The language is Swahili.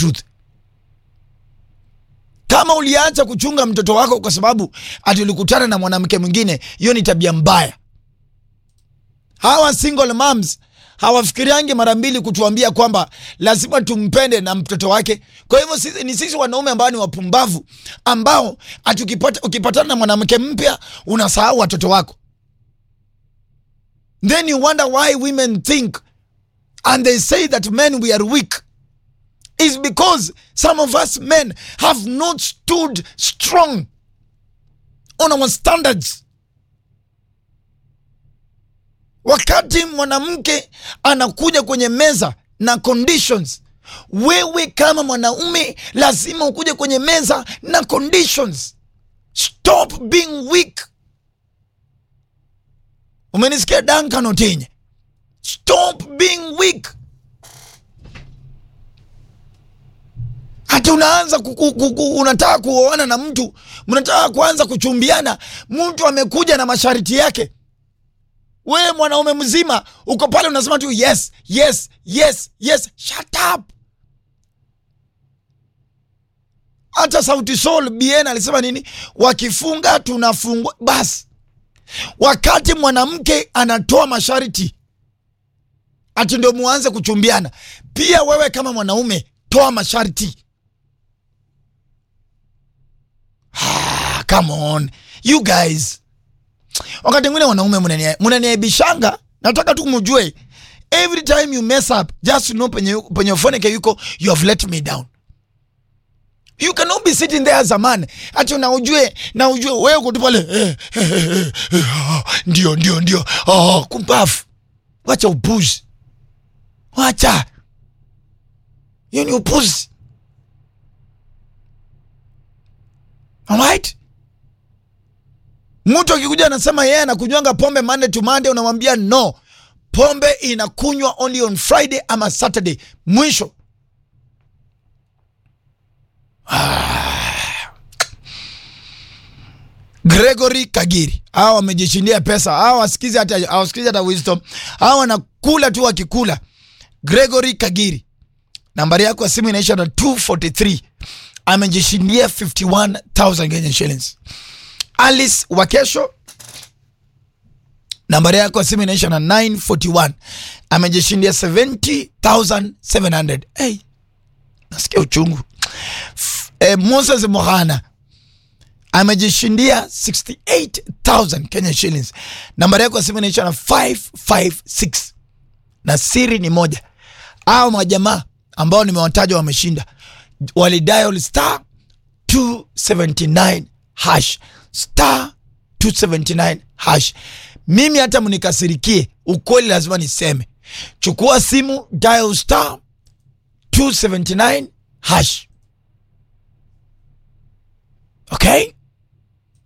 truth. Kama uliacha kuchunga mtoto wako kwa sababu ati ulikutana na mwanamke mwingine, hiyo ni tabia mbaya. Hawa single moms hawafikiriangi mara mbili kutuambia kwamba lazima tumpende na mtoto wake. Kwa hivyo sisi wanaume ambao ni wapumbavu, ambao ukipatana na mwanamke mpya unasahau watoto wako. Then you wonder why women think and they say that men we are weak. Is because some of us men have not stood strong on our standards. Wakati mwanamke anakuja kwenye meza na conditions, wewe kama mwanaume lazima ukuje kwenye meza na conditions. Stop being weak. Umenisikia Duncan Otinye? Stop being weak. Hata unaanza unataka kuoana na mtu, mnataka kuanza kuchumbiana, mtu amekuja na masharti yake. Wewe mwanaume mzima uko pale unasema tu yes, yes, yes, yes. Shut up. Hata Sauti Sol Bien alisema nini? Wakifunga tunafungwa. Bas. Wakati mwanamke anatoa masharti, ati ndio muanze kuchumbiana. Pia wewe kama mwanaume toa masharti. Come on you guys. Wakati mwingine wanaume mnaniaibishanga. Nataka tu mjue, every time you mess up, just know penye ufoneke yuko, you have let me down. You cannot be sitting there as a man ati na ujue wewe uko tu pale ndio kumpafu. Wacha upuzi. Wacha. Hiyo ni upuzi. Alright? Mtu akikuja anasema yeye anakunywanga pombe Monday to Monday, unamwambia no. Pombe inakunywa only on Friday ama Saturday. Mwisho. Gregory Kagiri. Hawa wamejishindia pesa. Hawa wasikizi hata wisdom. Hawa wanakula tu wakikula. Gregory Kagiri. Nambari yako ya simu inaisha na 243. Amejishindia 51,000 Kenyan shillings. Alice Wakesho, nambari yako ya simu inaisha na 941. Amejishindia 70,700. Hey, nasikia uchungu. Moses Mohana amejishindia 68,000 Kenyan shillings. Nambari yako ya simu inaisha na 556. Na siri ni moja. Hao majamaa ambao nimewataja wameshinda, walidial star 279 hash. Star 279 hash. Mimi hata mnikasirikie, ukweli lazima niseme. Chukua simu, dial star 279 hash. Okay?